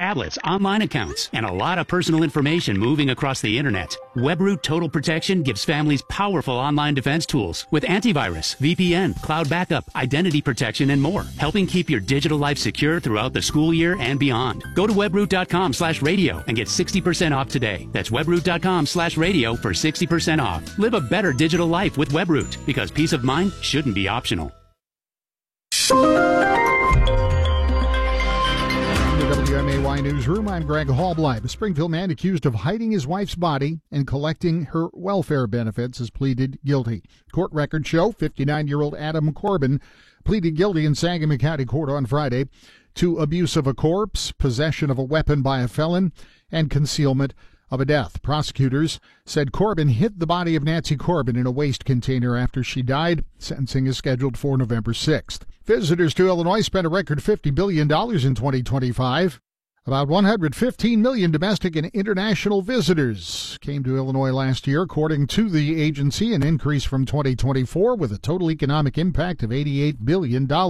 tablets, online accounts, and a lot of personal information moving across the internet. WebRoot Total Protection gives families powerful online defense tools with antivirus, VPN, cloud backup, identity protection, and more, helping keep your digital life secure throughout the school year and beyond. Go to webroot.com/radio and get 60% off today. That's webroot.com/radio for 60% off. Live a better digital life with WebRoot, because peace of mind shouldn't be optional. WMAY Newsroom, I'm Greg Hallbleib. A Springfield man accused of hiding his wife's body and collecting her welfare benefits has pleaded guilty. Court records show 59-year-old Adam Corbin pleaded guilty in Sangamon County Court on Friday to abuse of a corpse, possession of a weapon by a felon, and concealment of a death. Prosecutors said Corbin hid the body of Nancy Corbin in a waste container after she died. Sentencing is scheduled for November 6th. Visitors to Illinois spent a record $50 billion in 2025. About 115 million domestic and international visitors came to Illinois last year, according to the agency, an increase from 2024 with a total economic impact of $88 billion and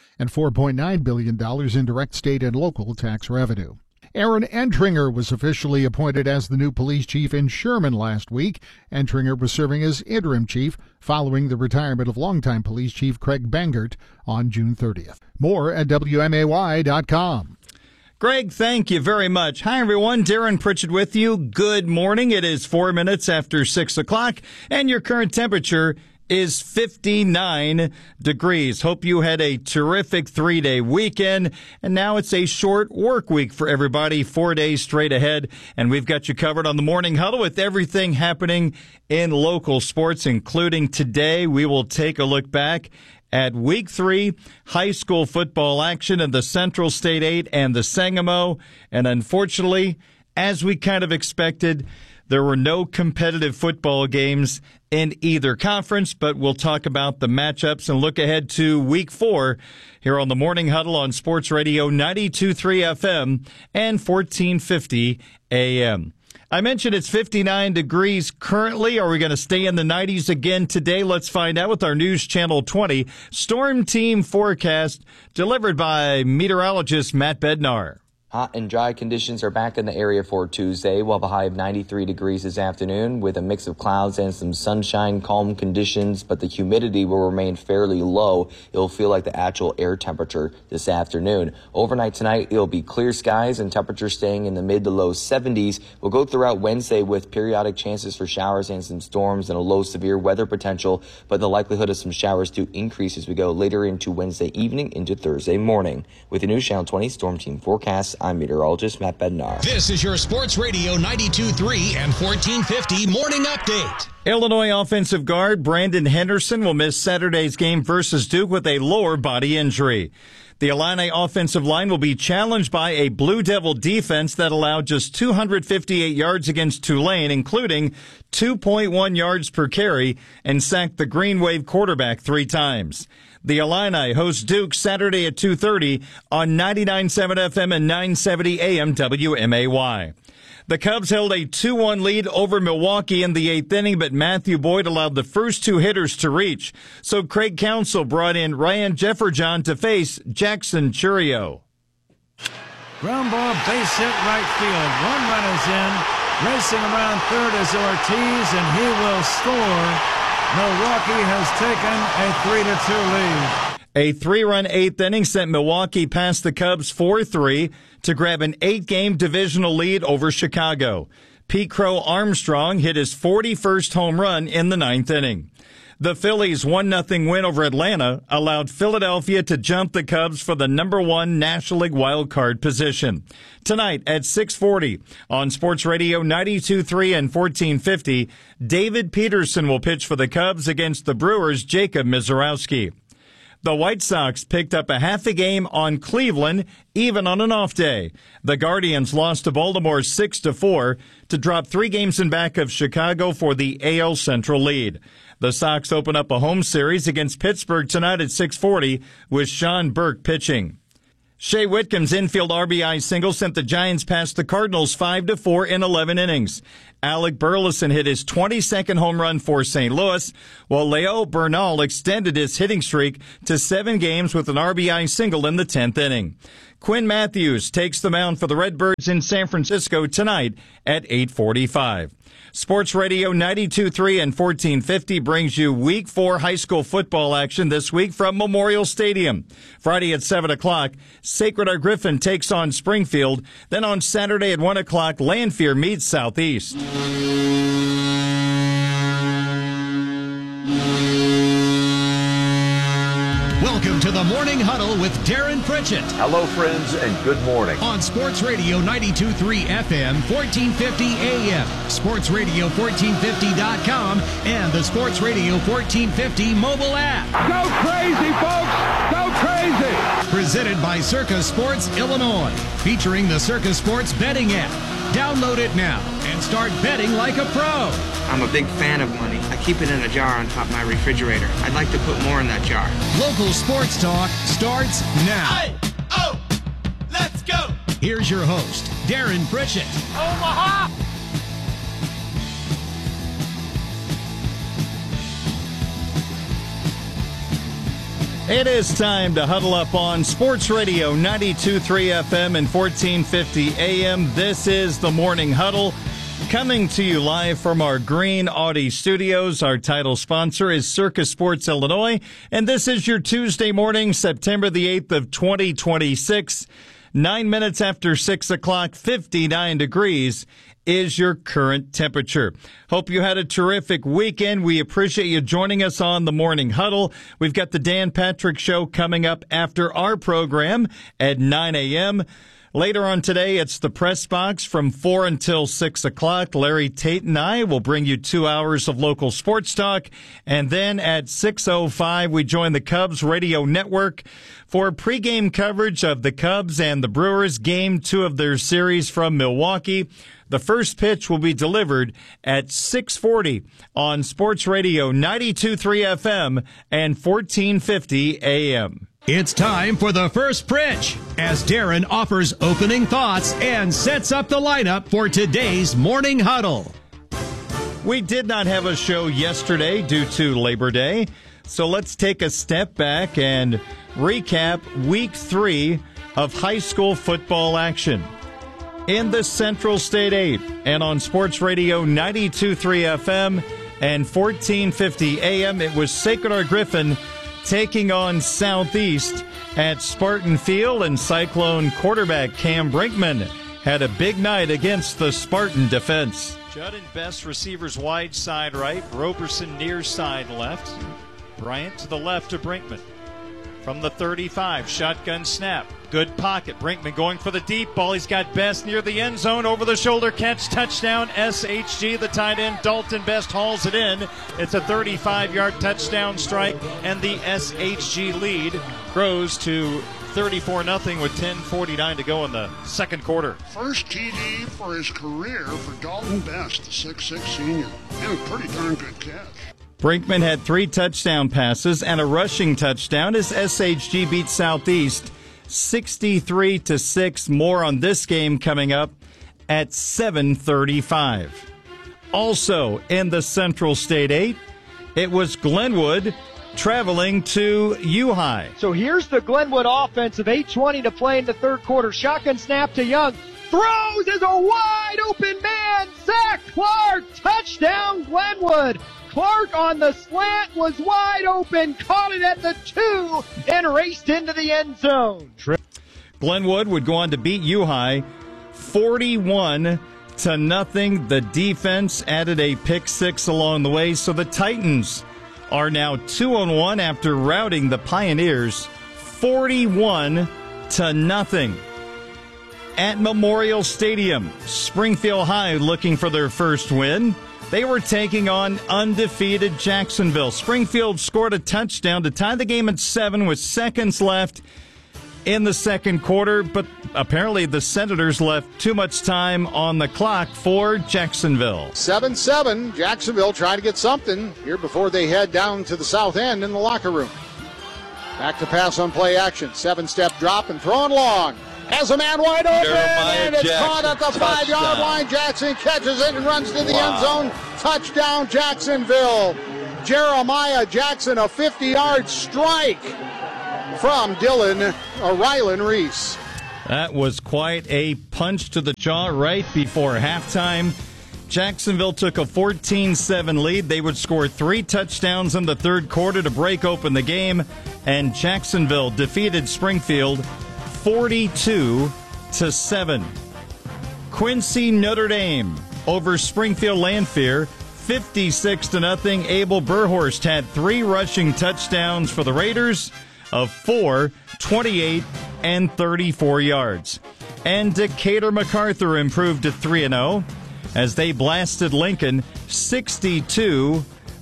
$4.9 billion in direct state and local tax revenue. Aaron Entringer was officially appointed as the new police chief in Sherman last week. Entringer was serving as interim chief following the retirement of longtime police chief Craig Bangert on June 30th. More at WMAY.com. Greg, thank you very much. Hi, everyone. Darren Pritchett with you. Good morning. It is 4 minutes after 6 o'clock, and your current temperature is 59 degrees. Hope you had a terrific 3-day weekend, and now it's a short work week for everybody, 4 days straight ahead, and we've got you covered on the Morning Huddle with everything happening in local sports, including today. We will take a look back at Week 3 high school football action in the Central State 8 and the Sangamo, and unfortunately, as we kind of expected, there were no competitive football games in either conference, but we'll talk about the matchups and look ahead to Week 4 here on the Morning Huddle on Sports Radio 92.3 FM and 1450 AM. I mentioned it's 59 degrees currently. Are we going to stay in the 90s again today? Let's find out with our News Channel 20 Storm Team forecast delivered by meteorologist Matt Bednar. Hot and dry conditions are back in the area for Tuesday. We'll have a high of 93 degrees this afternoon with a mix of clouds and some sunshine, calm conditions, but the humidity will remain fairly low. It'll feel like the actual air temperature this afternoon. Overnight tonight, it'll be clear skies and temperatures staying in the mid to low 70s. We'll go throughout Wednesday with periodic chances for showers and some storms and a low severe weather potential, but the likelihood of some showers do increase as we go later into Wednesday evening into Thursday morning. With the News Channel 20 Storm Team forecast, I'm meteorologist Matt Bednar. This is your Sports Radio 92.3 and 1450 Morning Update. Illinois offensive guard Brandon Henderson will miss Saturday's game versus Duke with a lower body injury. The Illini offensive line will be challenged by a Blue Devil defense that allowed just 258 yards against Tulane, including 2.1 yards per carry, and sacked the Green Wave quarterback 3 times. The Illini host Duke Saturday at 2:30 on 99.7 FM and 970 AM WMAY. The Cubs held a 2-1 lead over Milwaukee in the 8th inning, but Matthew Boyd allowed the first 2 hitters to reach. So Craig Counsell brought in Ryan Jefferson to face Jackson Churio. Ground ball, base hit right field. 1 runner's in. Racing around third is Ortiz, and he will score. Milwaukee has taken a 3-2 lead. A 3-run 8th inning sent Milwaukee past the Cubs 4-3 to grab an 8-game divisional lead over Chicago. Pete Crow Armstrong hit his 41st home run in the 9th inning. The Phillies' 1-0 win over Atlanta allowed Philadelphia to jump the Cubs for the number 1 National League wild card position. Tonight at 6:40 on Sports Radio 92.3 and 1450, David Peterson will pitch for the Cubs against the Brewers' Jacob Misiorowski. The White Sox picked up a half a game on Cleveland, even on an off day. The Guardians lost to Baltimore 6-4 to drop 3 games in back of Chicago for the AL Central lead. The Sox open up a home series against Pittsburgh tonight at 6:40 with Sean Burke pitching. Shea Whitcomb's infield RBI single sent the Giants past the Cardinals 5-4 in 11 innings. Alec Burleson hit his 22nd home run for St. Louis, while Leo Bernal extended his hitting streak to 7 games with an RBI single in the 10th inning. Quinn Matthews takes the mound for the Redbirds in San Francisco tonight at 8:45. Sports Radio 92.3 and 1450 brings you Week 4 high school football action this week from Memorial Stadium. Friday at 7 o'clock, Sacred Heart Griffin takes on Springfield. Then on Saturday at 1 o'clock, Lanphier meets Southeast. Welcome to the Morning Huddle with Darren Pritchett. Hello, friends, and good morning. On Sports Radio 92.3 FM, 1450 AM, sportsradio1450.com, and the Sports Radio 1450 mobile app. Go crazy, folks! Go crazy! Presented by Circa Sports Illinois, featuring the Circa Sports betting app. Download it now and start betting like a pro. I'm a big fan of money. I keep it in a jar on top of my refrigerator. I'd like to put more in that jar. Local sports talk starts now. Hey, oh, let's go. Here's your host, Darren Pritchett. Omaha! It is time to huddle up on Sports Radio 92.3 FM and 1450 AM. This is the Morning Huddle, coming to you live from our Green Audi studios. Our title sponsor is Circa Sports Illinois, and this is your Tuesday morning, September the 8th of 2026. 9 minutes after 6 o'clock, 59 degrees is your current temperature. Hope you had a terrific weekend. We appreciate you joining us on the Morning Huddle. We've got the Dan Patrick Show coming up after our program at 9 a.m. Later on today, it's the Press Box from 4 until 6 o'clock. Larry Tate and I will bring you 2 hours of local sports talk. And then at 6:05, we join the Cubs Radio Network for pregame coverage of the Cubs and the Brewers, Game 2 of their series from Milwaukee. The first pitch will be delivered at 6:40 on Sports Radio 92.3 FM and 1450 AM. It's time for the first pitch as Darren offers opening thoughts and sets up the lineup for today's Morning Huddle. We did not have a show yesterday due to Labor Day, so let's take a step back and recap Week 3 of high school football action. In the Central State 8 and on Sports Radio 92.3 FM and 1450 AM, it was Sacred Heart Griffin taking on Southeast at Spartan Field, and Cyclone quarterback Cam Brinkman had a big night against the Spartan defense. Judd and Best receivers wide side right, Roberson near side left, Bryant to the left of Brinkman. From the 35, shotgun snap. Good pocket. Brinkman going for the deep ball. He's got Best near the end zone. Over the shoulder catch. Touchdown. SHG, the tight end. Dalton Best hauls it in. It's a 35-yard touchdown strike, and the SHG lead grows to 34-0 with 10:49 to go in the second quarter. First TD for his career for Dalton Best, the 6'6 senior. And a pretty darn good catch. Brinkman had 3 touchdown passes and a rushing touchdown as SHG beat Southeast 63-6. More on this game coming up at 7:35. Also in the Central State 8, it was Glenwood traveling to U-High. So here's the Glenwood offense of 8:20 to play in the third quarter. Shotgun snap to Young. Throws is a wide open man. Zach Clark. Touchdown Glenwood. Clark on the slant was wide open, caught it at the 2, and raced into the end zone. Glenwood would go on to beat U-High 41-0. The defense added a pick 6 along the way, so the Titans are now 2-1 after routing the Pioneers 41-0. At Memorial Stadium, Springfield High looking for their first win. They were taking on undefeated Jacksonville. Springfield scored a touchdown to tie the game at 7 with seconds left in the second quarter, but apparently the Senators left too much time on the clock for Jacksonville. 7-7, Jacksonville trying to get something here before they head down to the south end in the locker room. Back to pass on play action. 7-step drop and throwing long. Has a man wide open, and it's caught at the 5-yard line. Jackson catches it and runs to the end zone. Touchdown, Jacksonville. Jeremiah Jackson, a 50-yard strike from Rylan Reese. That was quite a punch to the jaw right before halftime. Jacksonville took a 14-7 lead. They would score 3 touchdowns in the third quarter to break open the game, and Jacksonville defeated Springfield 42-7. Quincy Notre Dame over Springfield Lanphier 56-0. Abel Burhorst had 3 rushing touchdowns for the Raiders of 4, 28, and 34 yards. And Decatur MacArthur improved to 3-0 as they blasted Lincoln 62-0.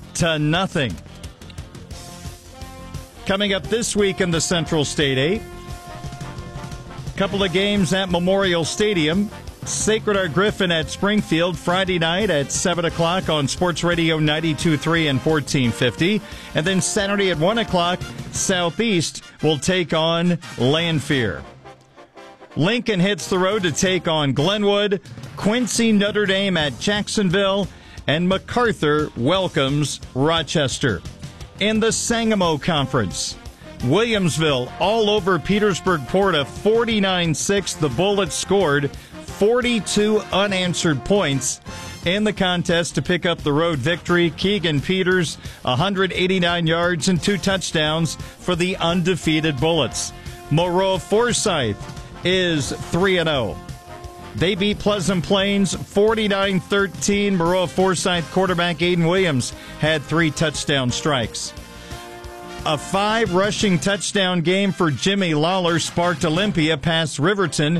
Coming up this week in the Central State 8, a couple of games at Memorial Stadium. Sacred Heart Griffin at Springfield Friday night at 7 o'clock on Sports Radio 92.3 and 1450. And then Saturday at 1 o'clock, Southeast will take on Lanphier. Lincoln hits the road to take on Glenwood. Quincy Notre Dame at Jacksonville. And MacArthur welcomes Rochester. In the Sangamo Conference, Williamsville all over Petersburg-Porta 49-6. The Bullets scored 42 unanswered points in the contest to pick up the road victory. Keegan Peters, 189 yards and 2 touchdowns for the undefeated Bullets. Moreau Forsyth is 3-0. They beat Pleasant Plains 49-13. Moreau Forsyth quarterback Aiden Williams had 3 touchdown strikes. A 5 rushing touchdown game for Jimmy Lawler sparked Olympia past Riverton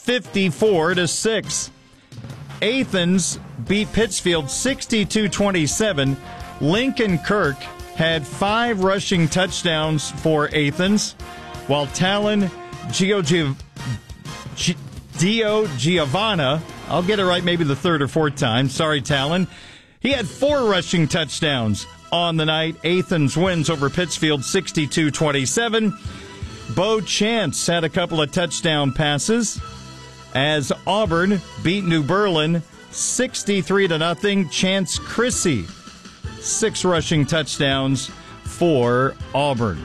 54-6. Athens beat Pittsfield 62-27. Lincoln Kirk had 5 rushing touchdowns for Athens, while Talon Dio Giovanna, I'll get it right maybe the 3rd or 4th time, sorry Talon, he had 4 rushing touchdowns on the night. Athens wins over Pittsfield 62-27. Bo Chance had a couple of touchdown passes as Auburn beat New Berlin 63-0. Chance Chrissy, 6 rushing touchdowns for Auburn.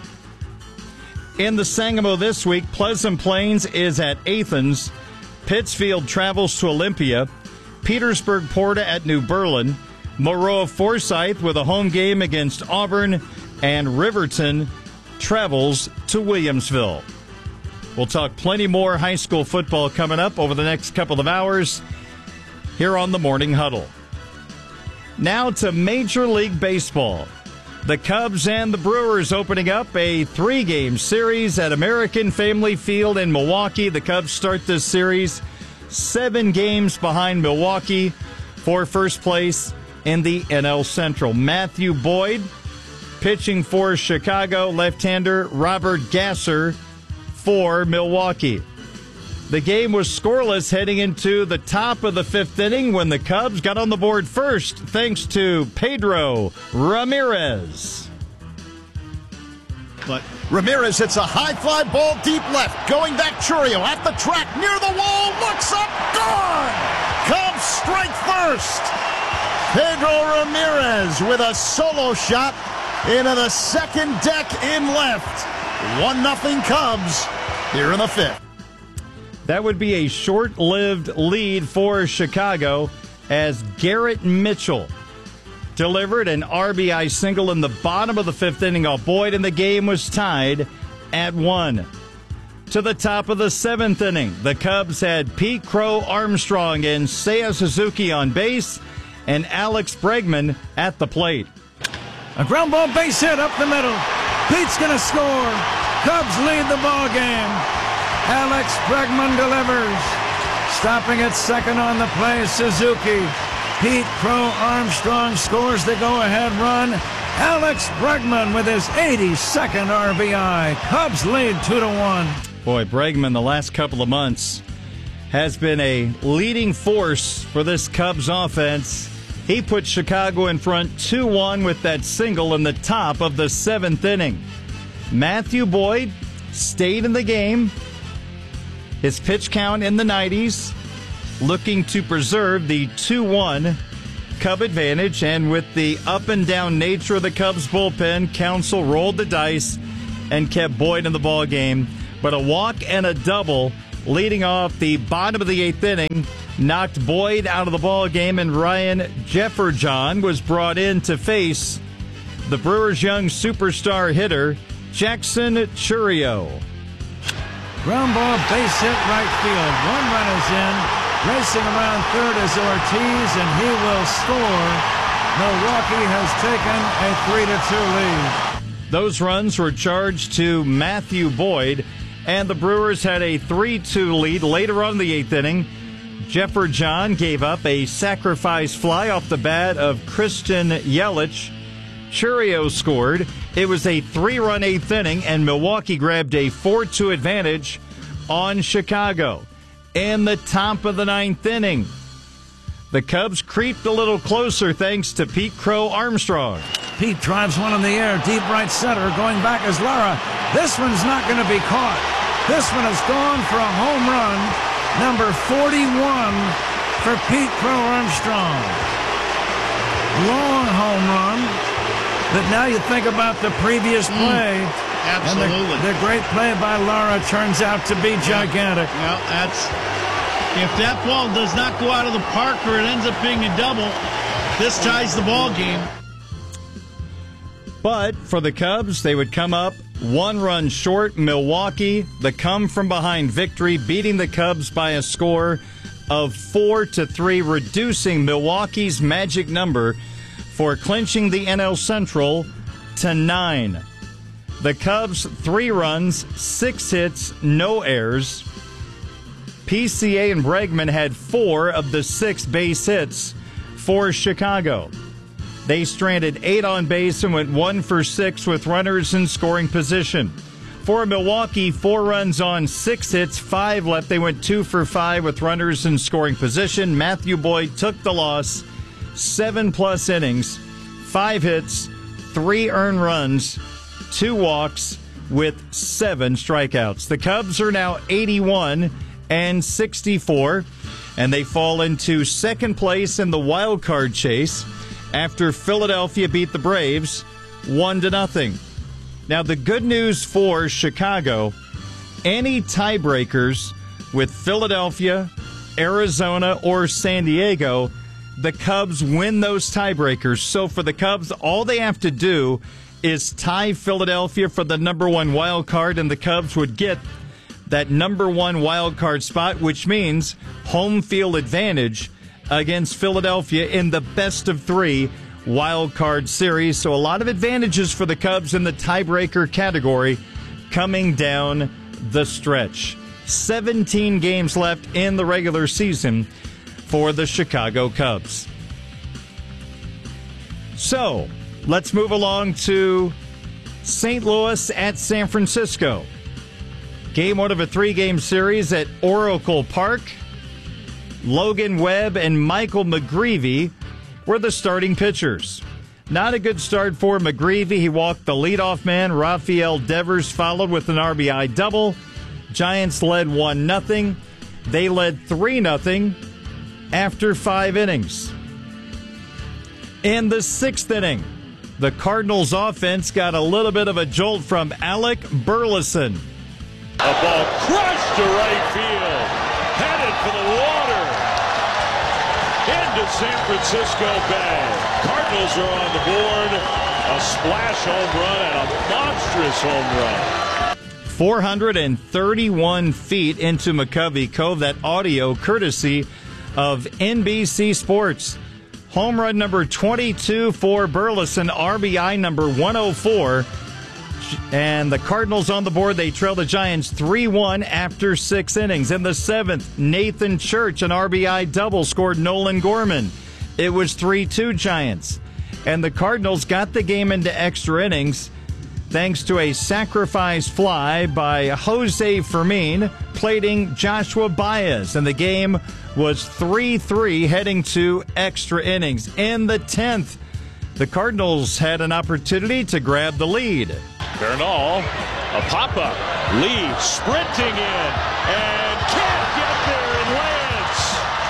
In the Sangamo this week, Pleasant Plains is at Athens. Pittsfield travels to Olympia. Petersburg-Porta at New Berlin. Moreau Forsyth with a home game against Auburn. And Riverton travels to Williamsville. We'll talk plenty more high school football coming up over the next couple of hours here on the Morning Huddle. Now to Major League Baseball. The Cubs and the Brewers opening up a 3-game series at American Family Field in Milwaukee. The Cubs start this series 7 games behind Milwaukee for first place in the NL Central. Matthew Boyd pitching for Chicago, left-hander Robert Gasser for Milwaukee. The game was scoreless heading into the top of the 5th inning when the Cubs got on the board first thanks to Pedro Ramirez. But Ramirez hits a high fly ball deep left. Going back, Churio at the track near the wall. Looks up, gone! Cubs strike first. Pedro Ramirez with a solo shot into the second deck in left. 1-0 Cubs here in the 5th. That would be a short-lived lead for Chicago as Garrett Mitchell delivered an RBI single in the bottom of the 5th inning off Boyd, and the game was tied at 1. To the top of the 7th inning, the Cubs had Pete Crow Armstrong and Seiya Suzuki on base and Alex Bregman at the plate. A ground ball base hit up the middle. Pete's going to score. Cubs lead the ball game. Alex Bregman delivers. Stopping at second on the play, Suzuki. Pete Crow Armstrong scores the go-ahead run. Alex Bregman with his 82nd RBI. Cubs lead 2-1. Boy, Bregman the last couple of months has been a leading force for this Cubs offense. He put Chicago in front 2-1 with that single in the top of the 7th inning. Matthew Boyd stayed in the game. His pitch count in the 90s, looking to preserve the 2-1 Cub advantage. And with the up-and-down nature of the Cubs bullpen, Counsell rolled the dice and kept Boyd in the ball game. But a walk and a double leading off the bottom of the 8th inning, knocked Boyd out of the ball game, and Ryan Jefferson was brought in to face the Brewers' young superstar hitter, Jackson Chourio. Ground ball, base hit right field. 1 run is in. Racing around third is Ortiz, and he will score. Milwaukee has taken a 3-2 lead. Those runs were charged to Matthew Boyd, and the Brewers had a 3-2 lead. Later on in the 8th inning, Jefferson gave up a sacrifice fly off the bat of Christian Yelich. Chourio scored. It was a 3-run 8th inning, and Milwaukee grabbed a 4-2 advantage on Chicago. In the top of the 9th inning, the Cubs creeped a little closer thanks to Pete Crow Armstrong. Pete drives one in the air, deep right center. Going back is Lara. This one's not going to be caught. This one has gone for a home run, number 41 for Pete Crow Armstrong. Long home run. But now you think about the previous play. Absolutely. And the great play by Lara turns out to be gigantic. Well, if that ball does not go out of the park or it ends up being a double, this ties the ball game. But for the Cubs, they would come up 1 run short. Milwaukee, the come-from-behind victory, beating the Cubs by a score of 4-3, reducing Milwaukee's magic number for clinching the NL Central to 9. The Cubs, 3 runs, 6 hits, no errors. PCA and Bregman had 4 of the 6 base hits for Chicago. They stranded 8 on base and went 1 for 6 with runners in scoring position. For Milwaukee, 4 runs on 6 hits, 5 left. They went 2 for 5 with runners in scoring position. Matthew Boyd took the loss, 7+ innings, 5 hits, 3 earned runs, 2 walks with 7 strikeouts. The Cubs are now 81-64, and they fall into second place in the wild card chase after Philadelphia beat the Braves 1-0. Now, the good news for Chicago, any tiebreakers with Philadelphia, Arizona, or San Diego, the Cubs win those tiebreakers. So for the Cubs, all they have to do is tie Philadelphia for the number 1 wild card, and the Cubs would get that number 1 wild card spot, which means home field advantage against Philadelphia in the best of 3 wild card series. So a lot of advantages for the Cubs in the tiebreaker category coming down the stretch. 17 games left in the regular season for the Chicago Cubs. So let's move along to St. Louis at San Francisco. Game 1 of a 3-game series at Oracle Park. Logan Webb and Michael McGreevy were the starting pitchers. Not a good start for McGreevy. He walked the leadoff man. Rafael Devers followed with an RBI double. Giants led 1-0. They led 3-0 after 5 innings. In the 6th inning, the Cardinals offense got a little bit of a jolt from Alec Burleson. A ball crushed to right field, headed for the water, into San Francisco Bay. Cardinals are on the board, a splash home run and a monstrous home run. 431 feet into McCovey Cove. That audio courtesy of NBC Sports. Home run number 22 for Burleson, RBI number 104. And the Cardinals on the board. They trail the Giants 3-1 after 6 innings. In the 7th, Nathan Church, an RBI double, scored Nolan Gorman. It was 3-2 Giants. And the Cardinals got the game into extra innings thanks to a sacrifice fly by Jose Fermin plating Joshua Baez. And the game was 3-3 heading to extra innings. In the 10th, the Cardinals had an opportunity to grab the lead. Bernal, a pop-up, Lee sprinting in, and can't get there and lands.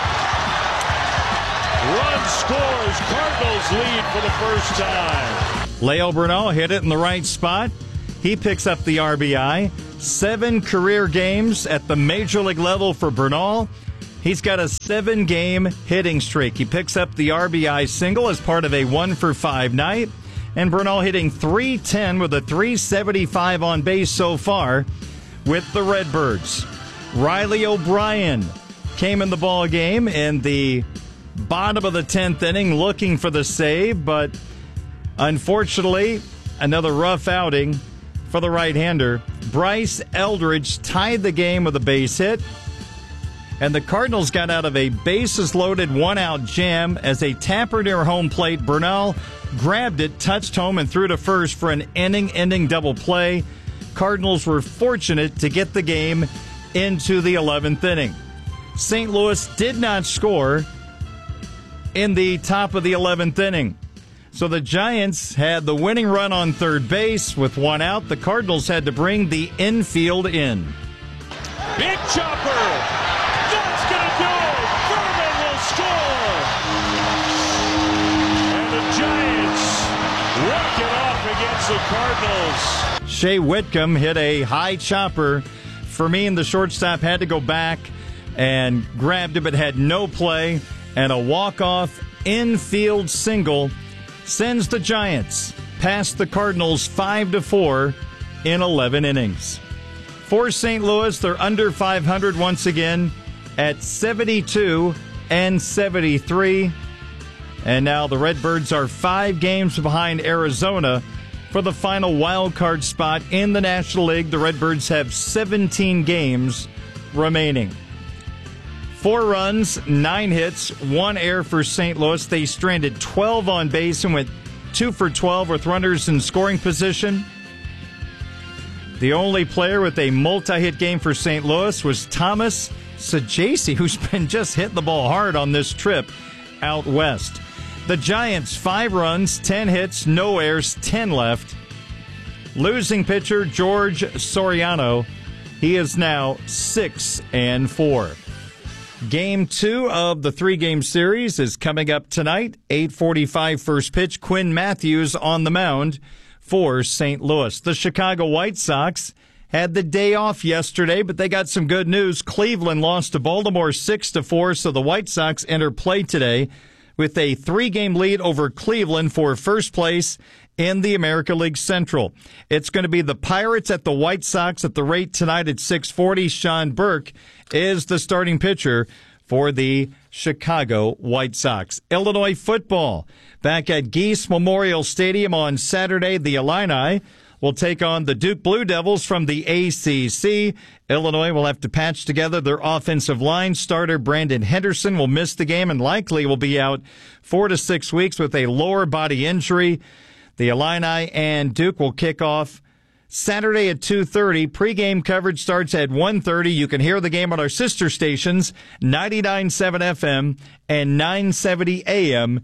Run scores, Cardinals lead for the first time. Leo Bernal hit it in the right spot. He picks up the RBI. 7 career games at the major league level for Bernal. He's got a 7-game hitting streak. He picks up the RBI single as part of a 1-for-5 night. And Bernal hitting .310 with a .375 on base so far with the Redbirds. Riley O'Brien came in the ball game in the bottom of the 10th inning looking for the save, but unfortunately, another rough outing for the right-hander. Bryce Eldridge tied the game with a base hit, and the Cardinals got out of a bases-loaded one-out jam as a tapper near home plate. Bernal grabbed it, touched home, and threw to first for an inning-ending double play. Cardinals were fortunate to get the game into the 11th inning. St. Louis did not score in the top of the 11th inning. So the Giants had the winning run on third base with one out. The Cardinals had to bring the infield in. Big chopper. That's going to do it. Furman will score. And the Giants walk it off against the Cardinals. Shea Whitcomb hit a high chopper. Fermin, the shortstop, had to go back and grabbed it, but had no play. And a walk-off infield single sends the Giants past the Cardinals 5-4 in 11 innings. For St. Louis, they're under 500 once again at 72-73. And now the Redbirds are 5 games behind Arizona for the final wild card spot in the National League. The Redbirds have 17 games remaining. 4 runs, 9 hits, 1 error for St. Louis. They stranded 12 on base and went 2 for 12 with runners in scoring position. The only player with a multi-hit game for St. Louis was Thomas Saggese, who's been just hitting the ball hard on this trip out west. The Giants, 5 runs, 10 hits, no errors, 10 left. Losing pitcher George Soriano, he is now 6-4. Game 2 of the 3-game series is coming up tonight. 8:45 first pitch. Quinn Matthews on the mound for St. Louis. The Chicago White Sox had the day off yesterday, but they got some good news. Cleveland lost to Baltimore 6-4, so the White Sox enter play today with a 3-game lead over Cleveland for first place in the American League Central. It's going to be the Pirates at the White Sox at the rate tonight at 6:40. Sean Burke is the starting pitcher for the Chicago White Sox. Illinois football back at Geese Memorial Stadium on Saturday. The Illini will take on the Duke Blue Devils from the ACC. Illinois will have to patch together their offensive line. Starter Brandon Henderson will miss the game and likely will be out 4 to 6 weeks with a lower body injury. The Illini and Duke will kick off Saturday at 2:30. Pre-game coverage starts at 1:30. You can hear the game on our sister stations, 99.7 FM and 970 AM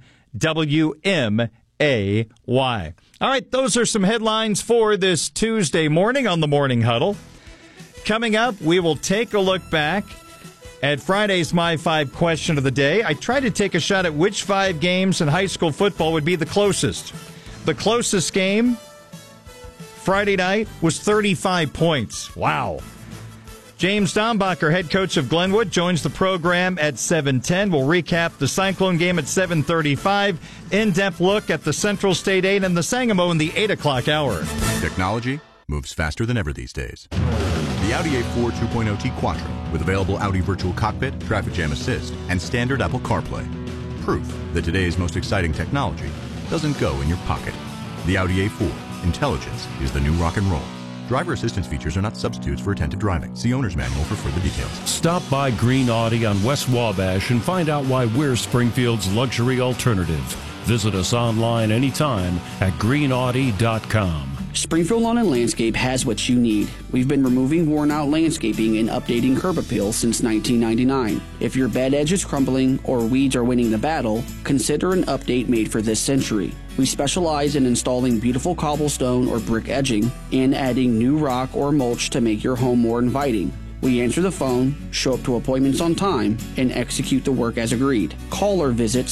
WMAY. All right, those are some headlines for this Tuesday morning on the Morning Huddle. Coming up, we will take a look back at Friday's My 5 question of the day. I tried to take a shot at which 5 games in high school football would be the closest. The closest game Friday night was 35 points. Wow. James Dombacher, head coach of Glenwood, joins the program at 7:10. We'll recap the Cyclone game at 7:35. In-depth look at the Central State 8 and the Sangamo in the 8 o'clock hour. Technology moves faster than ever these days. The Audi A4 2.0T Quattro with available Audi Virtual Cockpit, Traffic Jam Assist, and standard Apple CarPlay. Proof that today's most exciting technology doesn't go in your pocket. The Audi A4. Intelligence is the new rock and roll. Driver assistance features are not substitutes for attentive driving. See owner's manual for further details. Stop by Green Audi on West Wabash and find out why we're Springfield's luxury alternative. Visit us online anytime at greenaudi.com. Springfield Lawn and Landscape has what you need. We've been removing worn-out landscaping and updating curb appeal since 1999. If your bed edge is crumbling or weeds are winning the battle, consider an update made for this century. We specialize in installing beautiful cobblestone or brick edging and adding new rock or mulch to make your home more inviting. We answer the phone, show up to appointments on time, and execute the work as agreed. Call or visit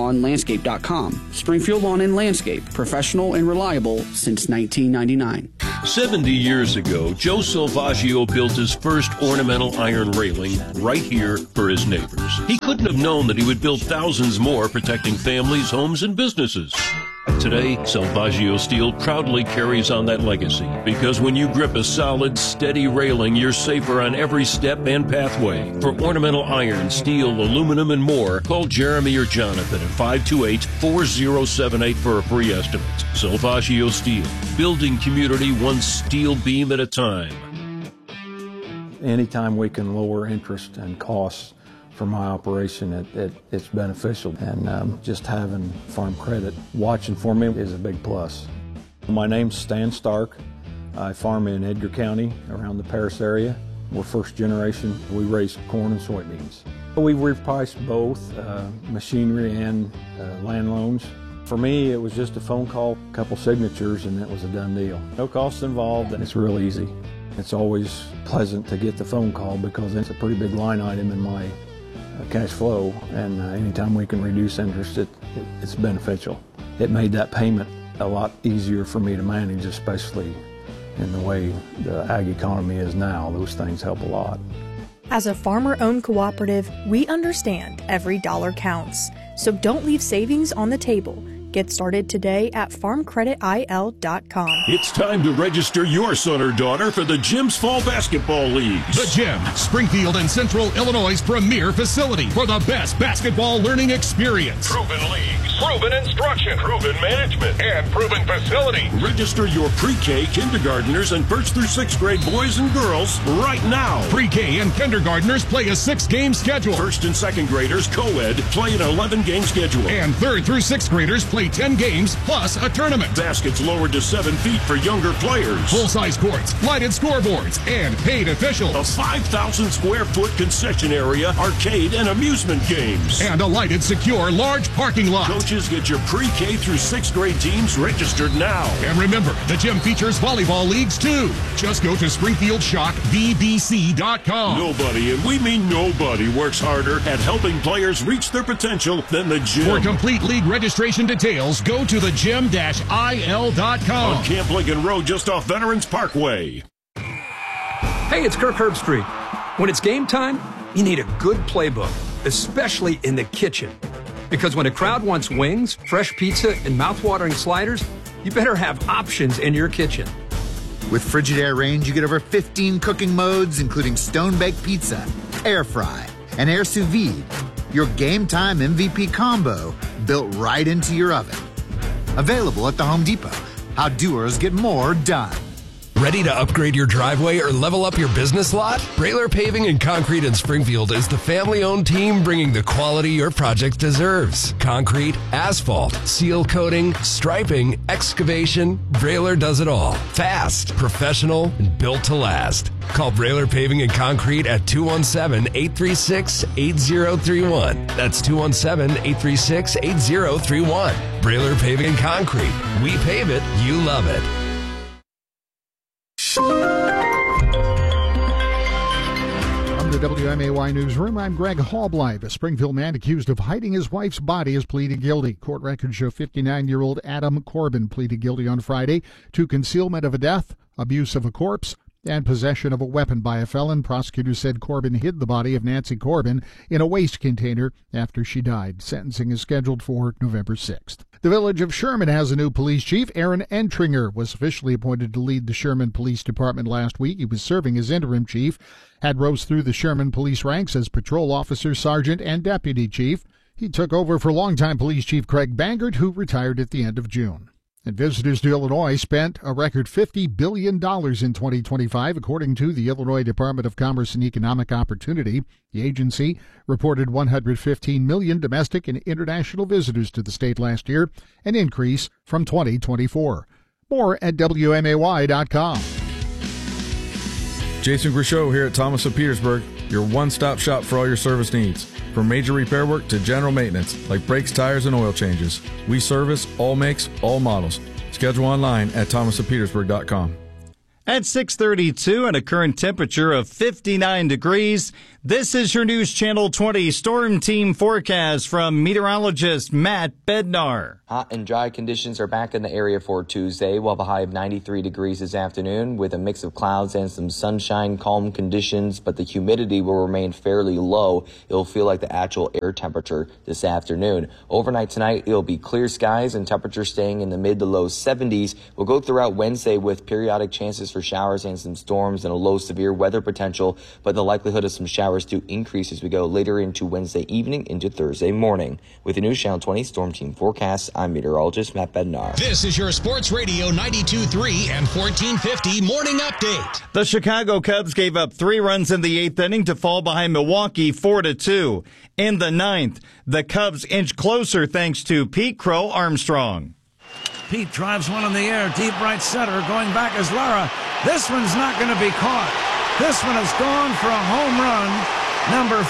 SpringfieldLawnLandscape.com. Springfield Lawn and Landscape, professional and reliable since 1999. 70 years ago, Joe Salvaggio built his first ornamental iron railing right here for his neighbors. He couldn't have known that he would build thousands more, protecting families, homes, and businesses. Today, Salvaggio Steel proudly carries on that legacy, because when you grip a solid, steady railing, you're safer on every step and pathway. For ornamental iron, steel, aluminum, and more, call Jeremy or Jonathan at 528-4078 for a free estimate. Salvaggio Steel, building community one steel beam at a time. Anytime we can lower interest and costs for my operation, it's beneficial, and just having Farm Credit watching for me is a big plus. My name's Stan Stark. I farm in Edgar County around the Paris area. We're first generation. We raise corn and soybeans. We've repriced both machinery and land loans. For me, it was just a phone call, a couple signatures, and it was a done deal. No costs involved, and it's real easy. It's always pleasant to get the phone call because it's a pretty big line item in my cash flow, and anytime we can reduce interest, it's beneficial. It made that payment a lot easier for me to manage, especially in the way the ag economy is now. Those things help a lot. As a farmer-owned cooperative, we understand every dollar counts, so don't leave savings on the table. Get started today at farmcreditil.com. It's time to register your son or daughter for the Gym's Fall Basketball Leagues. The Gym, Springfield and Central Illinois' premier facility for the best basketball learning experience. Proven leagues, proven instruction, proven management, and proven facility. Register your pre-K, kindergartners, and 1st through 6th grade boys and girls right now. Pre-K and kindergartners play a 6-game schedule. 1st and 2nd graders, co-ed, play an 11-game schedule. And 3rd through 6th graders play 10 games plus a tournament. Baskets lowered to 7 feet for younger players. Full-size courts, lighted scoreboards, and paid officials. A 5,000 square foot concession area, arcade, and amusement games. And a lighted, secure, large parking lot. Coaches, get your pre-K through 6th grade teams registered now. And remember, the gym features volleyball leagues too. Just go to SpringfieldShockVBC.com. Nobody, and we mean nobody, works harder at helping players reach their potential than the gym. For complete league registration details, go to thegym-il.com. On Camp Lincoln Road, just off Veterans Parkway. Hey, it's Kirk Herbstreit. When it's game time, you need a good playbook, especially in the kitchen. Because when a crowd wants wings, fresh pizza, and mouth-watering sliders, you better have options in your kitchen. With Frigidaire range, you get over 15 cooking modes, including stone-baked pizza, air fry, and air sous vide. Your game time MVP combo built right into your oven. Available at the Home Depot. How doers get more done. Ready to upgrade your driveway or level up your business lot? Brailer Paving and Concrete in Springfield is the family-owned team bringing the quality your project deserves. Concrete, asphalt, seal coating, striping, excavation, Brailer does it all. Fast, professional, and built to last. Call Brailer Paving and Concrete at 217-836-8031. That's 217-836-8031. Brailer Paving and Concrete. We pave it, you love it. From the WMAY Newsroom, I'm Greg Hallbleib. A Springfield man accused of hiding his wife's body has pleaded guilty. Court records show 59-year-old Adam Corbin pleaded guilty on Friday to concealment of a death, abuse of a corpse, and possession of a weapon by a felon. Prosecutors said Corbin hid the body of Nancy Corbin in a waste container after she died. Sentencing is scheduled for November 6th. The village of Sherman has a new police chief. Aaron Entringer was officially appointed to lead the Sherman Police Department last week. He was serving as interim chief, had rose through the Sherman police ranks as patrol officer, sergeant, and deputy chief. He took over for longtime police chief Craig Bangert, who retired at the end of June. And visitors to Illinois spent a record $50 billion in 2025, according to the Illinois Department of Commerce and Economic Opportunity. The agency reported 115 million domestic and international visitors to the state last year, an increase from 2024. More at WMAY.com. Jason Grishow here at Thomas of Petersburg, your one-stop shop for all your service needs. From major repair work to general maintenance, like brakes, tires, and oil changes. We service all makes, all models. Schedule online at thomasofpetersburg.com. at 6:32 and a current temperature of 59 degrees. This is your News Channel 20 Storm Team forecast from meteorologist Matt Bednar. Hot and dry conditions are back in the area for Tuesday. We'll have a high of 93 degrees this afternoon with a mix of clouds and some sunshine, calm conditions, but the humidity will remain fairly low. It'll feel like the actual air temperature this afternoon. Overnight tonight, it'll be clear skies and temperatures staying in the mid to low 70s. We'll go throughout Wednesday with periodic chances for showers and some storms and a low severe weather potential, but the likelihood of some showers do increase as we go later into Wednesday evening into Thursday morning. With the News Channel 20 Storm Team forecast, I'm meteorologist Matt Bednar. This is your Sports Radio 92.3 and 1450 morning update. The Chicago Cubs gave up 3 runs in the 8th inning to fall behind Milwaukee 4-2. In the 9th, the Cubs inch closer thanks to Pete Crow Armstrong. Pete drives one in the air, deep right center. Going back is Lara. This one's not going to be caught. This one is gone for a home run, number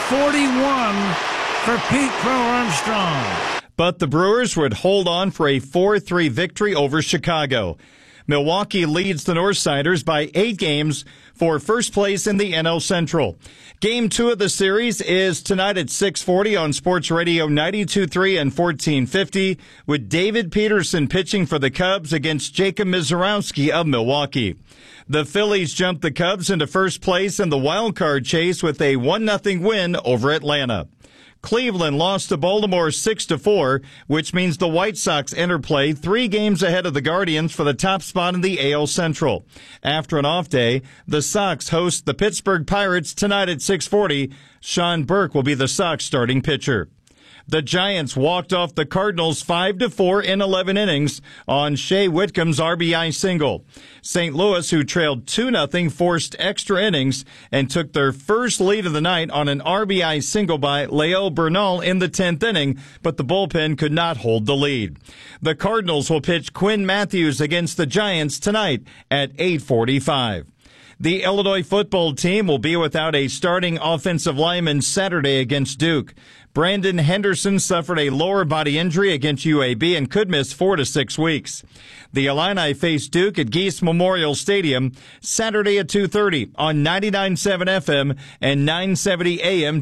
41 for Pete Crow Armstrong. But the Brewers would hold on for a 4-3 victory over Chicago. Milwaukee leads the Northsiders by 8 games for first place in the NL Central. Game 2 of the series is tonight at 6:40 on Sports Radio 92.3 and 1450 with David Peterson pitching for the Cubs against Jacob Mizorowski of Milwaukee. The Phillies jumped the Cubs into first place in the wild card chase with a 1-0 win over Atlanta. Cleveland lost to Baltimore 6-4, which means the White Sox enter play 3 games ahead of the Guardians for the top spot in the AL Central. After an off day, the Sox host the Pittsburgh Pirates tonight at 6:40. Sean Burke will be the Sox starting pitcher. The Giants walked off the Cardinals 5-4 in 11 innings on Shea Whitcomb's RBI single. St. Louis, who trailed 2-0, forced extra innings and took their first lead of the night on an RBI single by Leo Bernal in the 10th inning, but the bullpen could not hold the lead. The Cardinals will pitch Quinn Matthews against the Giants tonight at 8:45. The Illinois football team will be without a starting offensive lineman Saturday against Duke. Brandon Henderson suffered a lower body injury against UAB and could miss 4 to 6 weeks. The Illini face Duke at Geese Memorial Stadium Saturday at 2:30 on 99.7 FM and 970 AM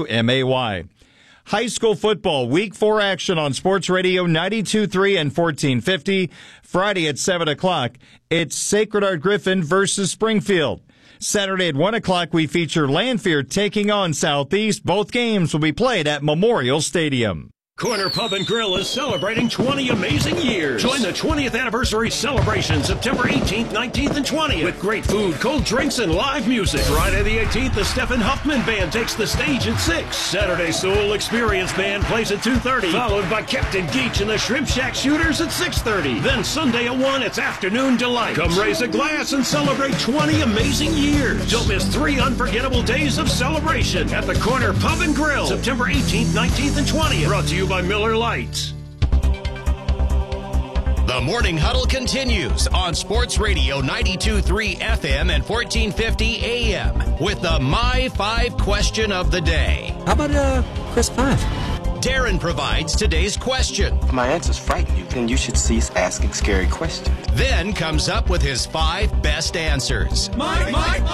WMAY. High school football, Week 4 action on Sports Radio 92.3 and 1450. Friday at 7 o'clock, it's Sacred Heart Griffin versus Springfield. Saturday at 1 o'clock, we feature Lanphier taking on Southeast. Both games will be played at Memorial Stadium. Corner Pub and Grill is celebrating 20 amazing years. Join the 20th anniversary celebration September 18th, 19th, and 20th with great food, cold drinks, and live music. Friday the 18th, the Stephen Huffman Band takes the stage at 6. Saturday, Soul Experience Band plays at 2:30, followed by Captain Geach and the Shrimp Shack Shooters at 6:30. Then Sunday at 1, it's Afternoon Delight. Come raise a glass and celebrate 20 amazing years. Don't miss 3 unforgettable days of celebration at the Corner Pub and Grill, September 18th, 19th, and 20th. Brought to you by Miller Lite. The Morning Huddle continues on Sports Radio 92.3 FM and 1450 AM with the My 5 question of the day. How about Chris 5? Darren provides today's question. If my answers frighten you, then you should cease asking scary questions. Then comes up with his 5 best answers. Mike.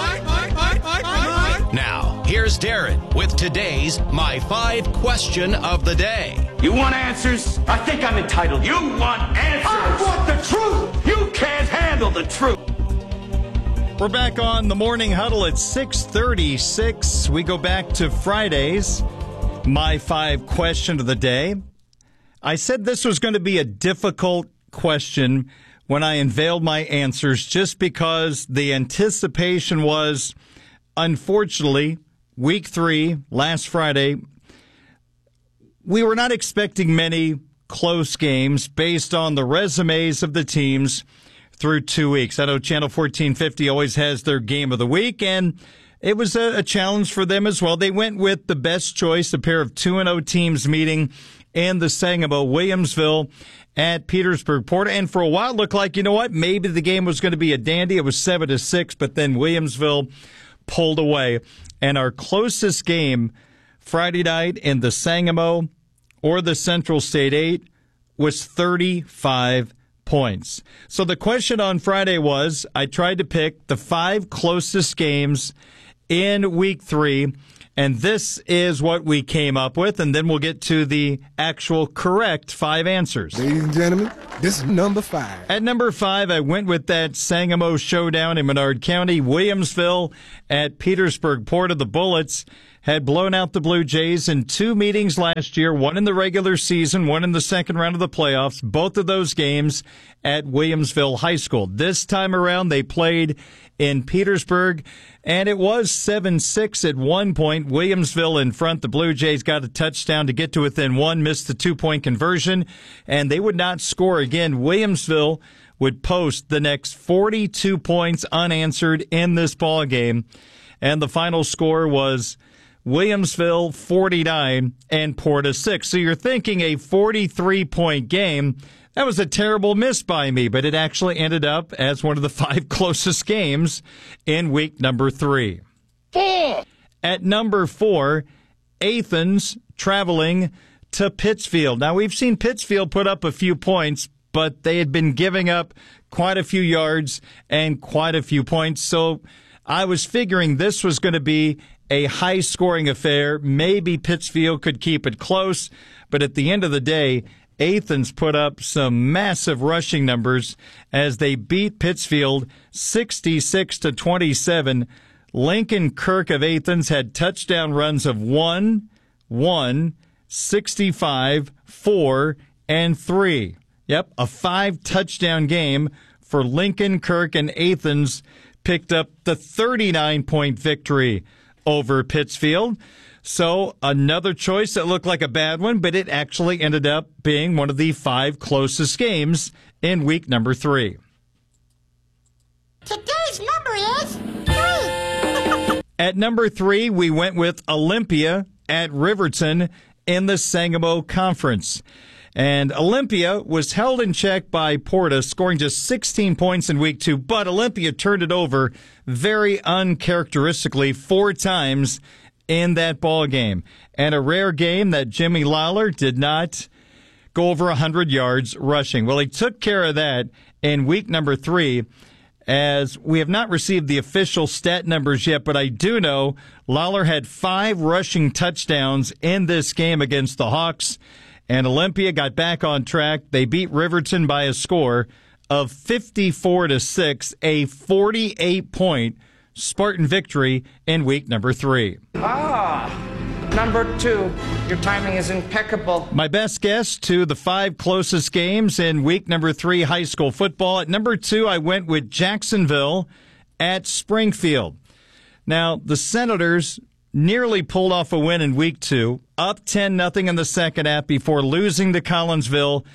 Now, here's Darren with today's My 5 question of the day. You want answers? I think I'm entitled. You want answers? I want the truth. You can't handle the truth. We're back on the Morning Huddle at 6:36. We go back to Friday's My 5 question of the day. I said this was going to be a difficult question when I unveiled my answers just because the anticipation was, unfortunately, Week 3, last Friday, we were not expecting many close games based on the resumes of the teams through 2 weeks. I know Channel 1450 always has their game of the week, and it was a challenge for them as well. They went with the best choice, a pair of 2-0 teams meeting in the Sangamo, Williamsville at Petersburg Port. And for a while, it looked like, you know what, maybe the game was going to be a dandy. It was 7-6, but then Williamsville pulled away. And our closest game Friday night in the Sangamo or the Central State 8 was 35 points. points. So the question on Friday was, I tried to pick the 5 closest games in Week 3, and this is what we came up with, and then we'll get to the actual correct 5 answers. Ladies and gentlemen, this is number 5. At number 5, I went with that Sangamo showdown in Menard County. Williamsville at Petersburg Port. The Bullets had blown out the Blue Jays in 2 meetings last year, one in the regular season, one in the second round of the playoffs, both of those games at Williamsville High School. This time around, they played in Petersburg, and it was 7-6 at one point. Williamsville in front. The Blue Jays got a touchdown to get to within 1, missed the 2-point conversion, and they would not score again. Williamsville would post the next 42 points unanswered in this ball game, and the final score was Williamsville 49 and Porta 6. So you're thinking a 43-point game. That was a terrible miss by me, but it actually ended up as one of the 5 closest games in week number 3. 4. At number 4, Athens traveling to Pittsfield. Now, we've seen Pittsfield put up a few points, but they had been giving up quite a few yards and quite a few points. So I was figuring this was going to be a high-scoring affair. Maybe Pittsfield could keep it close, but at the end of the day, Athens put up some massive rushing numbers as they beat Pittsfield 66-27. Lincoln Kirk of Athens had touchdown runs of 1, 65, 4, and 3. Yep, a 5-touchdown game for Lincoln Kirk, and Athens picked up the 39-point victory over Pittsfield. So another choice that looked like a bad one, but it actually ended up being one of the 5 closest games in week number 3. Today's number is 3. At number 3, we went with Olympia at Riverton in the Sangamo Conference. And Olympia was held in check by Porta, scoring just 16 points in week 2, but Olympia turned it over very uncharacteristically 4 times in that ball game. And a rare game that Jimmy Lawler did not go over 100 yards rushing. Well, he took care of that in week number 3, as we have not received the official stat numbers yet, but I do know Lawler had 5 rushing touchdowns in this game against the Hawks, and Olympia got back on track. They beat Riverton by a score of 54-6, a 48-point Spartan victory in week number 3. Number 2. Your timing is impeccable. My best guess to the 5 closest games in week number 3 high school football. At number 2, I went with Jacksonville at Springfield. Now, the Senators nearly pulled off a win in week 2, up 10-0 in the second half before losing to Collinsville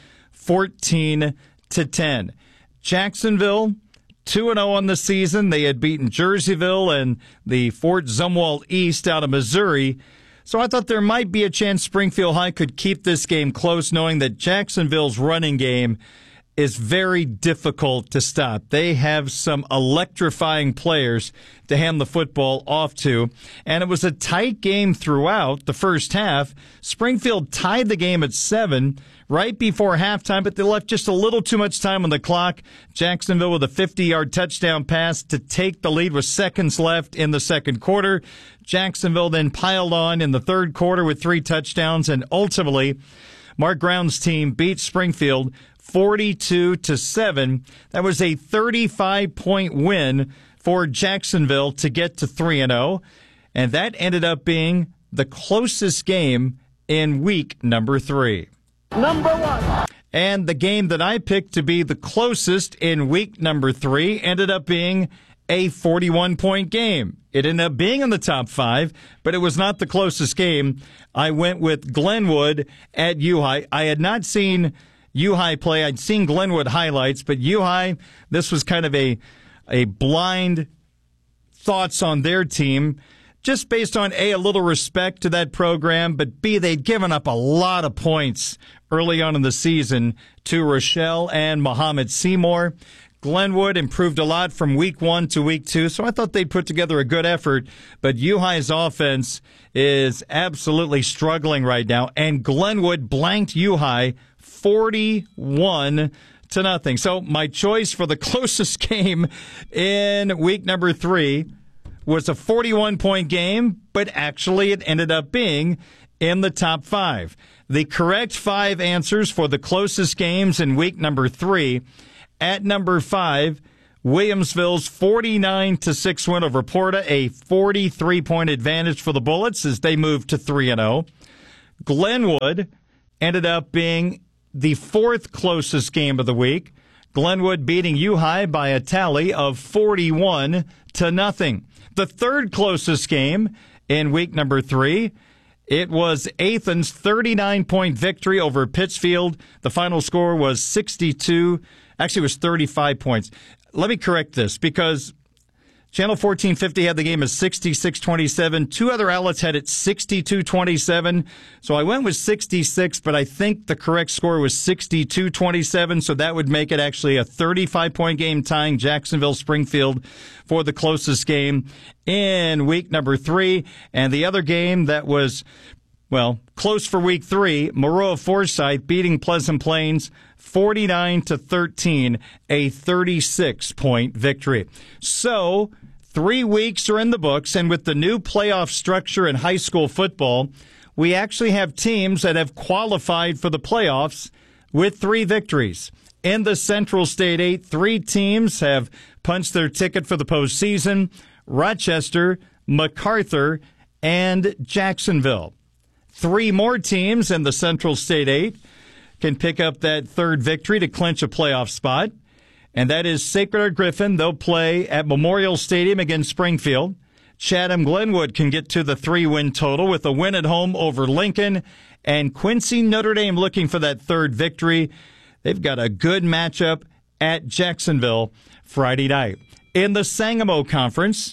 14-10. Jacksonville 2-0 on the season. They had beaten Jerseyville and the Fort Zumwalt East out of Missouri. So I thought there might be a chance Springfield High could keep this game close, knowing that Jacksonville's running game is very difficult to stop. They have some electrifying players to hand the football off to. And it was a tight game throughout the first half. Springfield tied the game at 7 right before halftime, but they left just a little too much time on the clock. Jacksonville with a 50-yard touchdown pass to take the lead with seconds left in the second quarter. Jacksonville then piled on in the third quarter with 3 touchdowns, and ultimately Mark Brown's team beat Springfield 42-7. That was a 35-point win for Jacksonville to get to 3-0, and that ended up being the closest game in week number 3. Number 1. And the game that I picked to be the closest in week number 3 ended up being a 41-point game. It ended up being in the top 5, but it was not the closest game. I went with Glenwood at U-High. I had not seen U-High play. I'd seen Glenwood highlights, but U-High, this was kind of a blind thoughts on their team, just based on A, a little respect to that program, but B, they'd given up a lot of points early on in the season to Rochelle and Muhammad Seymour. Glenwood improved a lot from week 1 to week 2, so I thought they'd put together a good effort, but U-High's offense is absolutely struggling right now, and Glenwood blanked U-High 41-0. 0-0. So my choice for the closest game in week number 3 was a 41-point game, but actually it ended up being in the top 5. The correct 5 answers for the closest games in week number 3. At number 5, Williamsville's 49-6 win over Porta, a 43-point advantage for the Bullets as they moved to 3-0. Glenwood ended up being the 4th closest game of the week. Glenwood beating U-High by a tally of 41-0. The 3rd closest game in week number 3, it was Athens' 39-point victory over Pittsfield. The final score was 35 points. Let me correct this because Channel 1450 had the game as 66-27. 2 other outlets had it 62-27. So I went with 66, but I think the correct score was 62-27. So that would make it actually a 35-point game, tying Jacksonville-Springfield for the closest game in week number 3. And the other game that was, well, close for week 3, Maroa-Forsyth beating Pleasant Plains 49-13, a 36-point victory. So 3 weeks are in the books, and with the new playoff structure in high school football, we actually have teams that have qualified for the playoffs with 3 victories. In the Central State 8, 3 teams have punched their ticket for the postseason: Rochester, MacArthur, and Jacksonville. 3 more teams in the Central State 8 can pick up that 3rd victory to clinch a playoff spot, and that is Sacred Heart Griffin. They'll play at Memorial Stadium against Springfield. Chatham Glenwood can get to the 3-win total with a win at home over Lincoln, and Quincy Notre Dame looking for that 3rd victory. They've got a good matchup at Jacksonville Friday night. In the Sangamo Conference,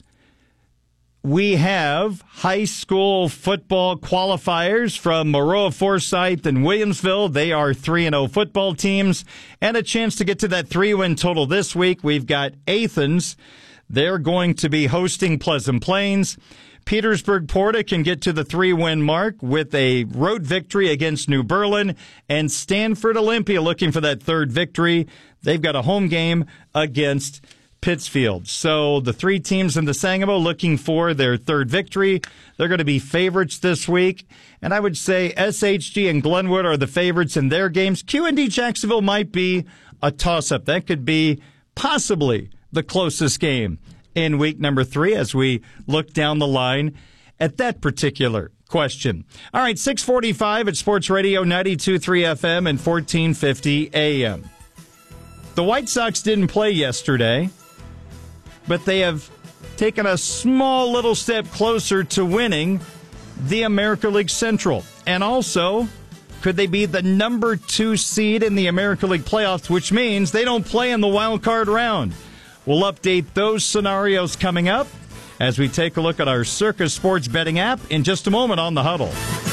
we have high school football qualifiers from Maroa-Forsyth and Williamsville. They are 3-0 football teams, and a chance to get to that 3-win total this week. We've got Athens. They're going to be hosting Pleasant Plains. Petersburg-Porta can get to the 3-win mark with a road victory against New Berlin, and Stanford Olympia looking for that 3rd victory. They've got a home game against Pittsfield. So the 3 teams in the Sangamo looking for their 3rd victory. They're going to be favorites this week. And I would say SHG and Glenwood are the favorites in their games. QND Jacksonville might be a toss-up. That could be possibly the closest game in week number 3 as we look down the line at that particular question. All right, 645 at Sports Radio 92.3 FM and 1450 AM. The White Sox didn't play yesterday, but they have taken a small little step closer to winning the America League Central. And also, could they be the number 2 seed in the America League playoffs, which means they don't play in the wild card round? We'll update those scenarios coming up as we take a look at our Circus Sports betting app in just a moment on The Huddle.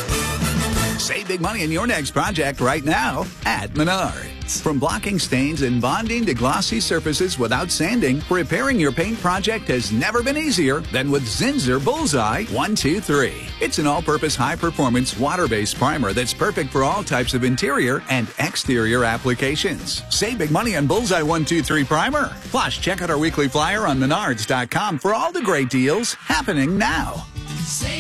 Save big money on your next project right now at Menards. From blocking stains and bonding to glossy surfaces without sanding, repairing your paint project has never been easier than with Zinsser Bullseye 123. It's an all-purpose, high-performance, water-based primer that's perfect for all types of interior and exterior applications. Save big money on Bullseye 123 primer. Plus, check out our weekly flyer on Menards.com for all the great deals happening now. Save